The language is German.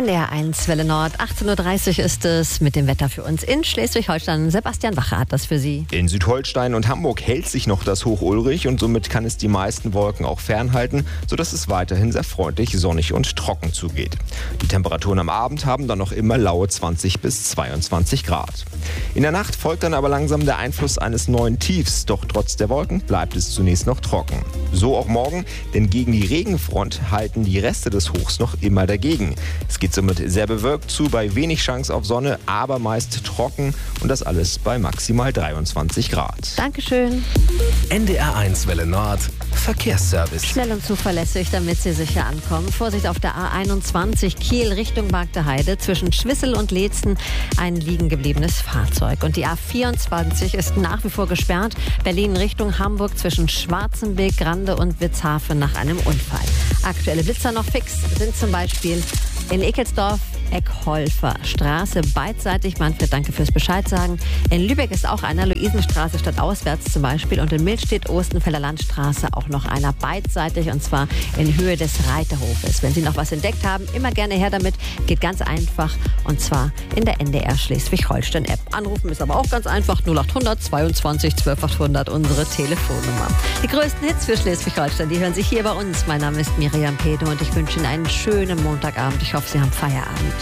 NDR1 Welle Nord, 18.30 Uhr ist es mit dem Wetter für uns in Schleswig-Holstein. Sebastian Wache hat das für Sie. In Südholstein und Hamburg hält sich noch das Hoch Ulrich und somit kann es die meisten Wolken auch fernhalten, sodass es weiterhin sehr freundlich, sonnig und trocken zugeht. Die Temperaturen am Abend haben dann noch immer laue 20 bis 22 Grad. In der Nacht folgt dann aber langsam der Einfluss eines neuen Tiefs, doch trotz der Wolken bleibt es zunächst noch trocken. So auch morgen, denn gegen die Regenfront halten die Reste des Hochs noch immer dagegen. Es geht somit sehr bewölkt zu, bei wenig Chance auf Sonne, aber meist trocken und das alles bei maximal 23 Grad. Dankeschön. NDR1 Welle Nord, Verkehrsservice. Schnell und zuverlässig, damit Sie sicher ankommen. Vorsicht auf der A21 Kiel Richtung Bagdeheide. Zwischen Schwissel und Leetzen ein liegen gebliebenes Fahrzeug. Und die A24 ist nach wie vor gesperrt. Berlin Richtung Hamburg zwischen Schwarzenbeek, Grande und Witzhafen nach einem Unfall. Aktuelle Blitzer noch fix sind zum Beispiel in Ekelsdorf, Eckholfer Straße beidseitig. Manfred, danke fürs Bescheid sagen. In Lübeck ist auch einer, Luisenstraße stadtauswärts zum Beispiel. Und in Milstedt, Ostenfelder Landstraße auch noch einer beidseitig, und zwar in Höhe des Reiterhofes. Wenn Sie noch was entdeckt haben, immer gerne her damit. Geht ganz einfach, und zwar in der NDR Schleswig-Holstein-App. Anrufen ist aber auch ganz einfach. 0800 22 12800, unsere Telefonnummer. Die größten Hits für Schleswig-Holstein, die hören Sie hier bei uns. Mein Name ist Miriam Pedo und ich wünsche Ihnen einen schönen Montagabend. Ich hoffe, Sie haben Feierabend.